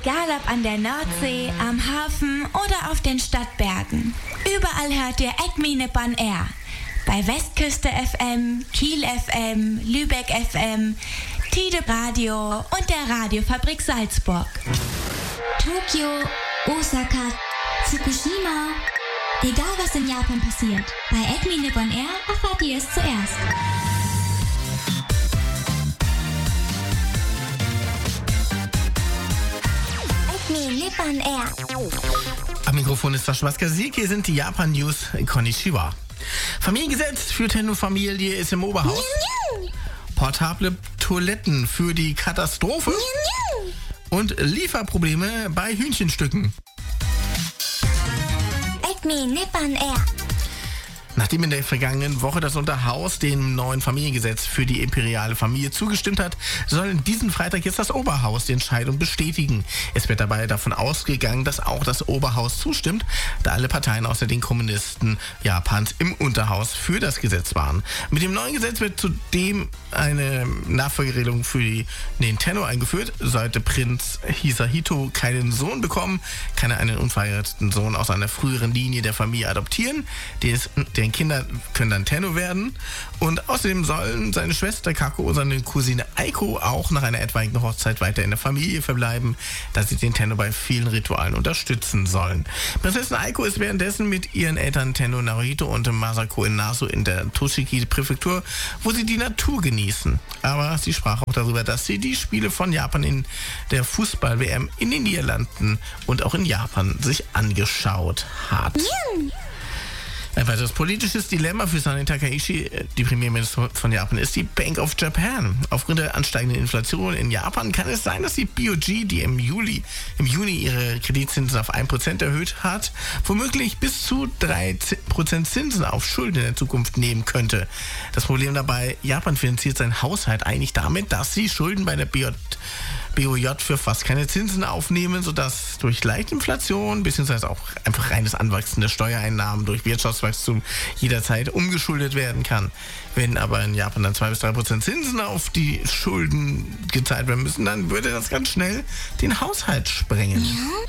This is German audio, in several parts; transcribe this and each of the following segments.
Egal ob an der Nordsee, am Hafen oder auf den Stadtbergen. Überall hört ihr Acme Nippon Air. Bei Westküste FM, Kiel FM, Lübeck FM, Tide Radio und der Radiofabrik Salzburg. Tokio, Osaka, Fukushima. Egal was in Japan passiert, bei Acme Nippon Air erfahrt ihr es zuerst. Acme Nippon Air. Am Mikrofon ist Sascha Sieg, hier sind die Japan News. Konnichiwa. Familiengesetz für Tenno-Familie ist im Oberhaus. Portable Toiletten für die Katastrophe. Und Lieferprobleme bei Hühnchenstücken. Acme Nippon Air. Nachdem in der vergangenen Woche das Unterhaus dem neuen Familiengesetz für die imperiale Familie zugestimmt hat, soll diesen Freitag jetzt das Oberhaus die Entscheidung bestätigen. Es wird dabei davon ausgegangen, dass auch das Oberhaus zustimmt, da alle Parteien außer den Kommunisten Japans im Unterhaus für das Gesetz waren. Mit dem neuen Gesetz wird zudem eine Nachfolgeregelung für den Tenno eingeführt. Sollte Prinz Hisahito keinen Sohn bekommen, kann er einen unverheirateten Sohn aus einer früheren Linie der Familie adoptieren. Deren Kinder können dann Tenno werden. Und außerdem sollen seine Schwester Kako und seine Cousine Aiko auch nach einer etwaigen Hochzeit weiter in der Familie verbleiben, da sie den Tenno bei vielen Ritualen unterstützen sollen. Prinzessin Aiko ist währenddessen mit ihren Eltern Tenno Naruhito und Masako in Nasu in der Tochigi-Präfektur, wo sie die Natur genießen. Aber sie sprach auch darüber, dass sie die Spiele von Japan in der Fußball-WM in den Niederlanden und auch in Japan sich angeschaut hat. Ein weiteres politisches Dilemma für Sani Takaichi, die Premierministerin von Japan, ist die Bank of Japan. Aufgrund der ansteigenden Inflation in Japan kann es sein, dass die BOJ, die im Juni ihre Kreditzinsen auf 1% erhöht hat, womöglich bis zu 3% Zinsen auf Schulden in der Zukunft nehmen könnte. Das Problem dabei, Japan finanziert seinen Haushalt eigentlich damit, dass sie Schulden bei der BOJ für fast keine Zinsen aufnehmen, sodass durch leichte Inflation bzw. auch einfach reines Anwachsen der Steuereinnahmen durch Wirtschaftswachstum jederzeit umgeschuldet werden kann. Wenn aber in Japan dann 2-3% Zinsen auf die Schulden gezahlt werden müssen, dann würde das ganz schnell den Haushalt sprengen.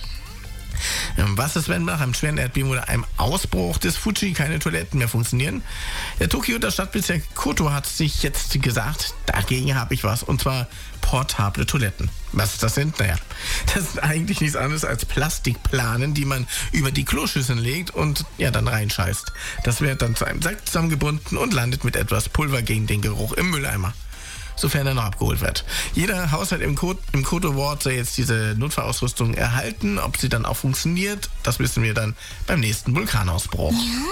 Was ist, wenn nach einem schweren Erdbeben oder einem Ausbruch des Fuji keine Toiletten mehr funktionieren? Der Tokioter Stadtbezirk Koto hat sich jetzt gesagt, dagegen habe ich was, und zwar portable Toiletten. Was das sind? Naja, das ist eigentlich nichts anderes als Plastikplanen, die man über die Kloschüsseln legt und dann reinscheißt. Das wird dann zu einem Sack zusammengebunden und landet mit etwas Pulver gegen den Geruch im Mülleimer, sofern er noch abgeholt wird. Jeder Haushalt im Koto-Ward soll jetzt diese Notfallausrüstung erhalten. Ob sie dann auch funktioniert, das wissen wir dann beim nächsten Vulkanausbruch.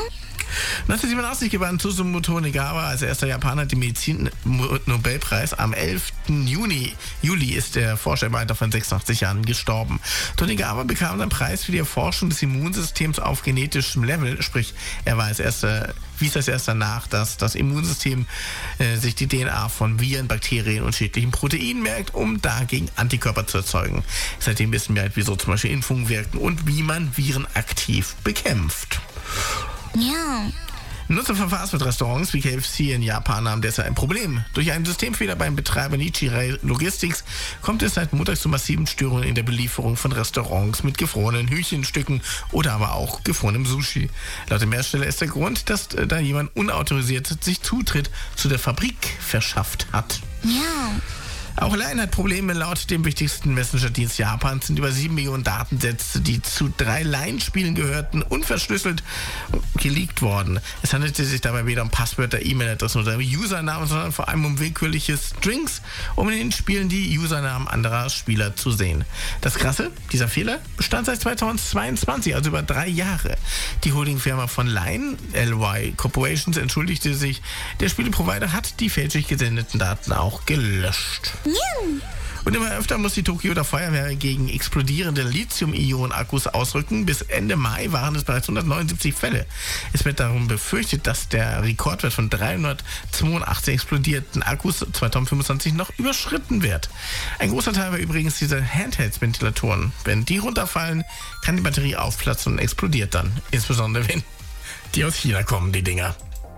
1987 gewann Tsutomu Negawa als erster Japaner den Medizin-Nobelpreis. Am 11. Juli ist der Forscher im Alter von 86 Jahren gestorben. Tonegawa bekam den Preis für die Erforschung des Immunsystems auf genetischem Level, sprich, er war wies als erster nach, dass das Immunsystem sich die DNA von Viren, Bakterien und schädlichen Proteinen merkt, um dagegen Antikörper zu erzeugen. Seitdem wissen wir halt, wieso zum Beispiel Impfungen wirken und wie man Viren aktiv bekämpft. Ja. Nutzer von Fastfood-Restaurants wie KFC in Japan haben deshalb ein Problem. Durch einen Systemfehler beim Betreiber Nichirai Logistics kommt es seit Montag zu massiven Störungen in der Belieferung von Restaurants mit gefrorenen Hühnchenstücken oder aber auch gefrorenem Sushi. Laut dem Hersteller ist der Grund, dass da jemand unautorisiert sich Zutritt zu der Fabrik verschafft hat. Ja. Auch Line hat Probleme. Laut dem wichtigsten Messenger-Dienst Japans sind über 7 Millionen Datensätze, die zu 3 Line-Spielen gehörten, unverschlüsselt geleakt worden. Es handelte sich dabei weder um Passwörter, E-Mail-Adressen oder Usernamen, sondern vor allem um willkürliche Strings, um in den Spielen die Usernamen anderer Spieler zu sehen. Das Krasse, dieser Fehler bestand seit 2022, also über 3 Jahre. Die Holdingfirma von Line, LY Corporations, entschuldigte sich. Der Spieleprovider hat die fälschlich gesendeten Daten auch gelöscht. Und immer öfter muss die Tokioter Feuerwehr gegen explodierende Lithium-Ionen-Akkus ausrücken. Bis Ende Mai waren es bereits 179 Fälle. Es wird darum befürchtet, dass der Rekordwert von 382 explodierten Akkus 2025 noch überschritten wird. Ein großer Teil war übrigens diese Handheld-Ventilatoren. Wenn die runterfallen, kann die Batterie aufplatzen und explodiert dann. Insbesondere wenn die aus China kommen, die Dinger.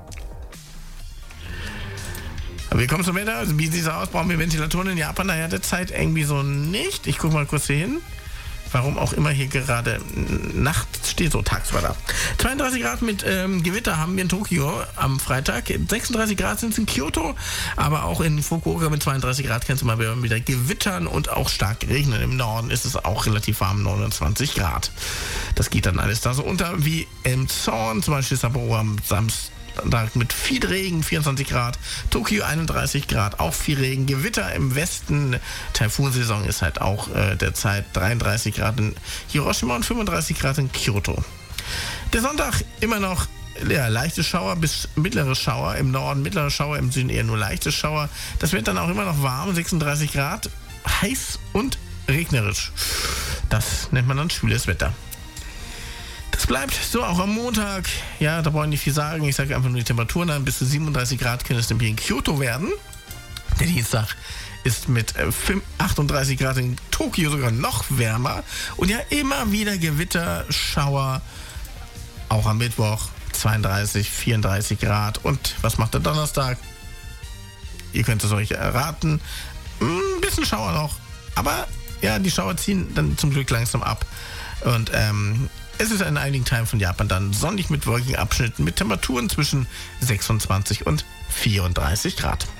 Aber wir kommen zum Wetter. Also wie sieht es aus? Brauchen wir Ventilatoren in Japan? Naja, derzeit irgendwie so nicht. Ich gucke mal kurz hier hin. Warum auch immer hier gerade Nacht steht, so tagsüber da. 32 Grad mit Gewitter haben wir in Tokio am Freitag. 36 Grad sind es in Kyoto, aber auch in Fukuoka mit 32 Grad kannst du mal wieder gewittern und auch stark regnen. Im Norden ist es auch relativ warm, 29 Grad. Das geht dann alles da so unter wie im Zorn, zum Beispiel Sapporo am Samstag mit viel Regen, 24 Grad, Tokio 31 Grad, auch viel Regen, Gewitter im Westen, Taifunsaison ist halt auch derzeit 33 Grad in Hiroshima und 35 Grad in Kyoto. Der Sonntag immer noch leichte Schauer bis mittlere Schauer im Norden, mittlere Schauer im Süden eher nur leichte Schauer. Das wird dann auch immer noch warm, 36 Grad, heiß und regnerisch. Das nennt man dann schwüles Wetter. Das bleibt so auch am Montag. Ja, da brauche ich nicht viel sagen. Ich sage einfach nur die Temperaturen an. Bis zu 37 Grad können es nämlich in Kyoto werden. Der Dienstag ist mit 38 Grad in Tokio sogar noch wärmer. Und ja, immer wieder Gewitter, Schauer. Auch am Mittwoch 32, 34 Grad. Und was macht der Donnerstag? Ihr könnt es euch erraten. Ein bisschen Schauer noch. Aber ja, die Schauer ziehen dann zum Glück langsam ab. Und es ist in einigen Teilen von Japan dann sonnig mit wolkigen Abschnitten mit Temperaturen zwischen 26 und 34 Grad.